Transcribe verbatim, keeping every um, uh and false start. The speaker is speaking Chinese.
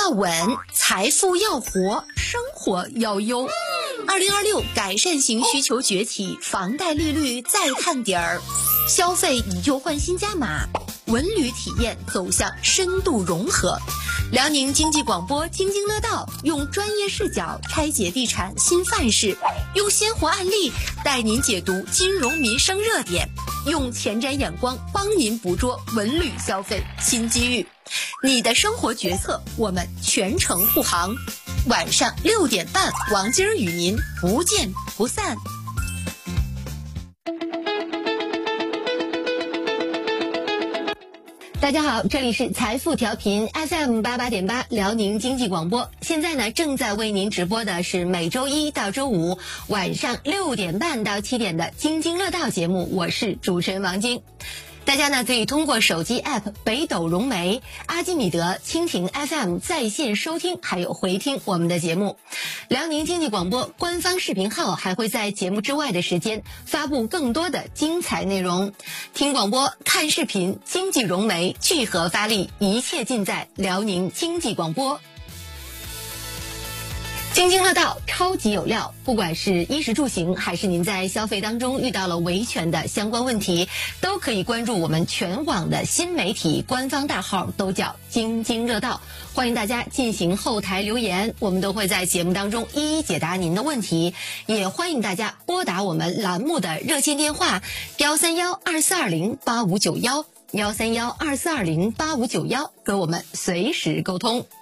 要稳，财富要活，生活要优。二零二六改善型需求崛起，房贷利率再探底儿，消费以旧换新加码，文旅体验走向深度融合。辽宁经济广播津津乐道用专业视角拆解地产新范式，用鲜活案例带您解读金融民生热点，用前瞻眼光帮您捕捉文旅消费新机遇。你的生活决策，我们全程护航。晚上六点半，王晶与您不见不散。大家好，这里是财富调频 F M 八八点八辽宁经济广播。现在呢，正在为您直播的是每周一到周五晚上六点半到七点的津津乐道节目，我是主持人王晶。大家呢可以通过手机 App 北斗融媒、阿基米德、蜻蜓 F M 在线收听，还有回听我们的节目。辽宁经济广播官方视频号还会在节目之外的时间发布更多的精彩内容。听广播、看视频，经济融媒聚合发力，一切尽在辽宁经济广播。津津乐道，超级有料。不管是衣食住行，还是您在消费当中遇到了维权的相关问题，都可以关注我们全网的新媒体官方大号，都叫津津乐道。欢迎大家进行后台留言，我们都会在节目当中一一解答您的问题。也欢迎大家拨打我们栏目的热线电话幺三幺二四二零八五九幺幺三幺二四二零八五九幺，跟我们随时沟通。